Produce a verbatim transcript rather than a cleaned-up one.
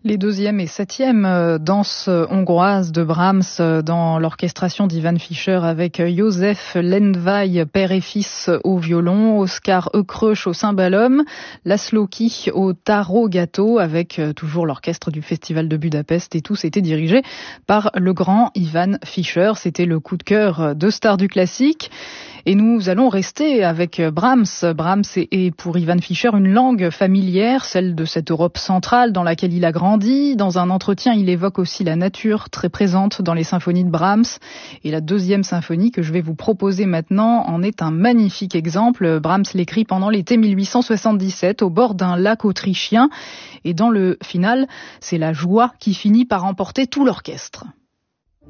Les deuxième et septième danses hongroises de Brahms dans l'orchestration d'Ivan Fischer avec József Lendvai, père et fils au violon, Oskar Ökrös au cymbalum, László Kih au tarogato avec toujours l'orchestre du Festival de Budapest, et tous étaient dirigés par le grand Ivan Fischer. C'était le coup de cœur de Stars du classique. Et nous allons rester avec Brahms. Brahms est pour Ivan Fischer une langue familière, celle de cette Europe centrale dans laquelle il a grandi. Dans un entretien, il évoque aussi la nature très présente dans les symphonies de Brahms. Et la deuxième symphonie que je vais vous proposer maintenant en est un magnifique exemple. Brahms l'écrit pendant l'été mille huit cent soixante-dix-sept au bord d'un lac autrichien. Et dans le final, c'est la joie qui finit par emporter tout l'orchestre.